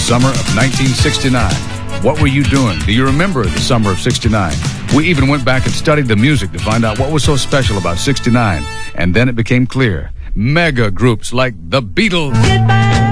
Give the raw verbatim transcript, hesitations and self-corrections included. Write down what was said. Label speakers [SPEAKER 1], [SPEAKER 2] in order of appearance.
[SPEAKER 1] summer of nineteen sixty-nine. What were you doing? Do you remember the summer of sixty-nine? We even went back and studied the music to find out what was so special about sixty-nine. And then it became clear. Mega groups like the Beatles.